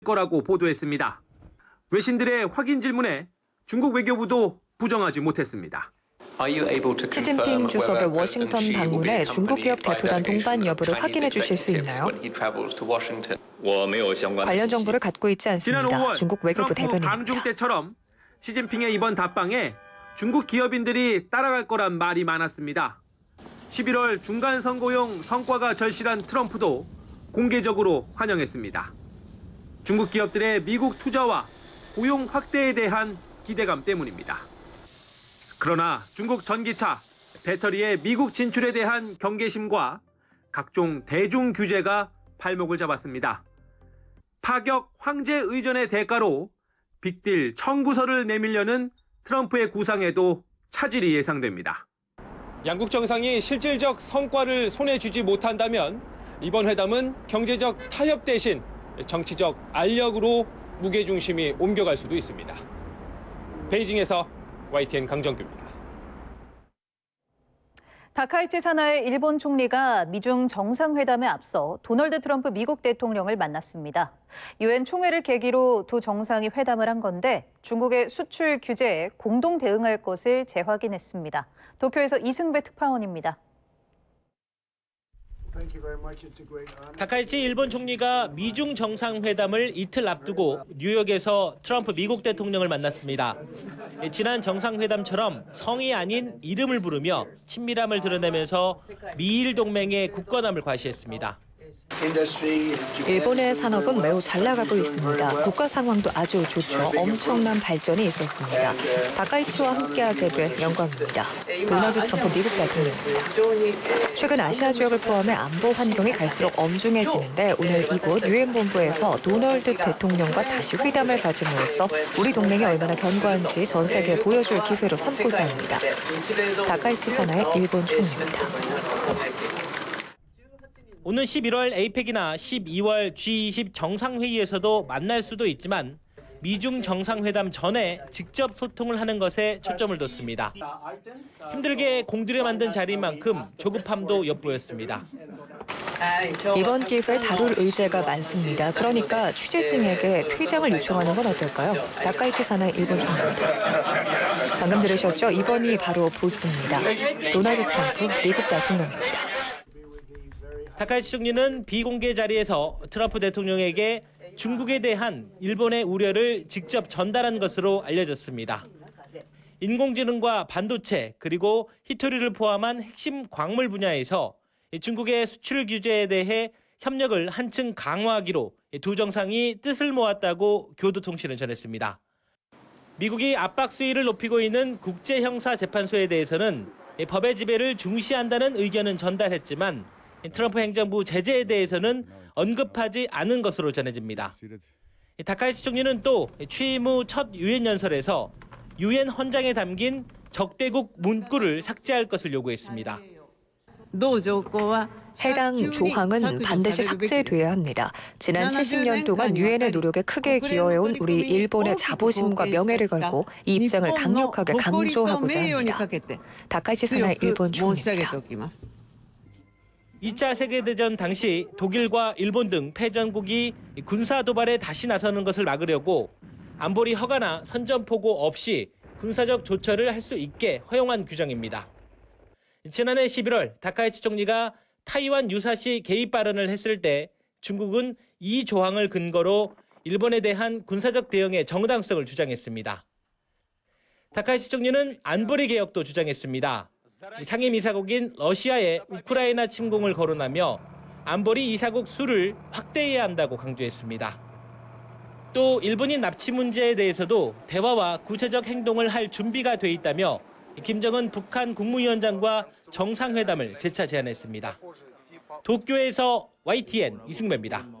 거라고 보도했습니다. 외신들의 확인 질문에 중국 외교부도 부정하지 못했습니다. 시진핑 주석의 워싱턴 방문에 중국 기업 대표단 동반 여부를 확인해 주실 수 있나요? 관련 정보를 갖고 있지 않습니다. 지난 5월 중국 외교부 트럼프 대변인입니다. 방중 때처럼 시진핑의 이번 답방에 중국 기업인들이 따라갈 거란 말이 많았습니다. 11월 중간 선거용 성과가 절실한 트럼프도 공개적으로 환영했습니다. 중국 기업들의 미국 투자와 고용 확대에 대한 기대감 때문입니다. 그러나 중국 전기차, 배터리의 미국 진출에 대한 경계심과 각종 대중 규제가 발목을 잡았습니다. 파격 황제 의전의 대가로 빅딜 청구서를 내밀려는 트럼프의 구상에도 차질이 예상됩니다. 양국 정상이 실질적 성과를 손에 쥐지 못한다면 이번 회담은 경제적 타협 대신 정치적 알력으로 무게중심이 옮겨갈 수도 있습니다. 베이징에서 YTN 강정규입니다. 다카이치 사나의 일본 총리가 미중 정상회담에 앞서 도널드 트럼프 미국 대통령을 만났습니다. 유엔 총회를 계기로 두 정상이 회담을 한 건데 중국의 수출 규제에 공동 대응할 것을 재확인했습니다. 도쿄에서 이승배 특파원입니다. 다카이치 일본 총리가 미중 정상회담을 이틀 앞두고 뉴욕에서 트럼프 미국 대통령을 만났습니다. 지난 정상회담처럼 성이 아닌 이름을 부르며 친밀함을 드러내면서 미일 동맹의 굳건함을 과시했습니다. 일본의 산업은 매우 잘 나가고 있습니다. 국가 상황도 아주 좋죠. 엄청난 발전이 있었습니다. 다카이치와 함께하게 돼 영광입니다. 도널드 트럼프 미국 대통령입니다. 최근 아시아 지역을 포함해 안보 환경이 갈수록 엄중해지는데 오늘 이곳 유엔 본부에서 도널드 대통령과 다시 회담을 가짐으로써 우리 동맹이 얼마나 견고한지 전 세계에 보여줄 기회로 삼고자 합니다. 다카이치 사나의 일본 총리입니다. 오는 11월 에이펙이나 12월 G20 정상회의에서도 만날 수도 있지만 미중 정상회담 전에 직접 소통을 하는 것에 초점을 뒀습니다. 힘들게 공들여 만든 자리인 만큼 조급함도 엿보였습니다. 이번 기회에 다룰 의제가 많습니다. 그러니까 취재진에게 퇴장을 요청하는 건 어떨까요? 다카이치 사나의 일본 총리입니다. 방금 들으셨죠? 이번이 바로 보스입니다. 도널드 트럼프 미국 대통령입니다. 다카이치 총리는 비공개 자리에서 트럼프 대통령에게 중국에 대한 일본의 우려를 직접 전달한 것으로 알려졌습니다. 인공지능과 반도체 그리고 히토리를 포함한 핵심 광물 분야에서 중국의 수출 규제에 대해 협력을 한층 강화하기로 두 정상이 뜻을 모았다고 교도통신은 전했습니다. 미국이 압박 수위를 높이고 있는 국제형사재판소에 대해서는 법의 지배를 중시한다는 의견은 전달했지만 트럼프 행정부 제재에 대해서는 언급하지 않은 것으로 전해집니다. 다카이치 총리는 또 취임 후 첫 유엔 연설에서 유엔 헌장에 담긴 적대국 문구를 삭제할 것을 요구했습니다. 해당 조항은 반드시 삭제돼야 합니다. 지난 70년 동안 유엔의 노력에 크게 기여해온 우리 일본의 자부심과 명예를 걸고 이 입장을 강력하게 강조하고자 합니다. 다카이치 사나의 일본 총리입니다. 2차 세계대전 당시 독일과 일본 등 패전국이 군사 도발에 다시 나서는 것을 막으려고 안보리 허가나 선전포고 없이 군사적 조처를 할 수 있게 허용한 규정입니다. 지난해 11월 다카이치 총리가 타이완 유사시 개입 발언을 했을 때 중국은 이 조항을 근거로 일본에 대한 군사적 대응의 정당성을 주장했습니다. 다카이치 총리는 안보리 개혁도 주장했습니다. 상임 이사국인 러시아의 우크라이나 침공을 거론하며 안보리 이사국 수를 확대해야 한다고 강조했습니다. 또 일본인 납치 문제에 대해서도 대화와 구체적 행동을 할 준비가 돼 있다며 김정은 북한 국무위원장과 정상회담을 재차 제안했습니다. 도쿄에서 YTN 이승배입니다.